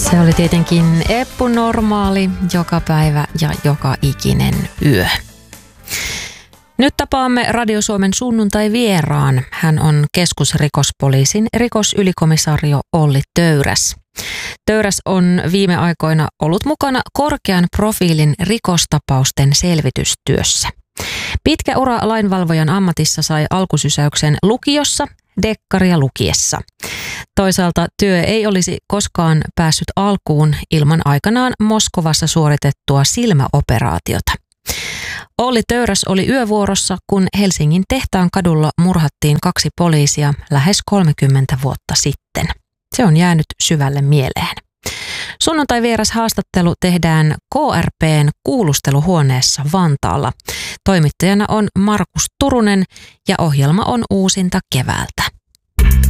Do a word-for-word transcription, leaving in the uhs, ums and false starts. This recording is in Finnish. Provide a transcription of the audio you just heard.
Se oli tietenkin Eppu Normaali, joka päivä ja joka ikinen yö. Nyt tapaamme Radio Suomen sunnuntai-vieraan. Hän on keskusrikospoliisin rikosylikomisario Olli Töyräs. Töyräs on viime aikoina ollut mukana korkean profiilin rikostapausten selvitystyössä. Pitkä ura lainvalvojan ammatissa sai alkusysäyksen lukiossa, dekkaria lukiessa. Toisaalta työ ei olisi koskaan päässyt alkuun ilman aikanaan Moskovassa suoritettua silmäoperaatiota. Olli Töyräs oli yövuorossa, kun Helsingin Tehtaan kadulla murhattiin kaksi poliisia lähes kolmekymmentä vuotta sitten. Se on jäänyt syvälle mieleen. Sunnuntai-vieras haastattelu tehdään K R P:n kuulusteluhuoneessa Vantaalla. Toimittajana on Markus Turunen ja ohjelma on uusinta keväältä.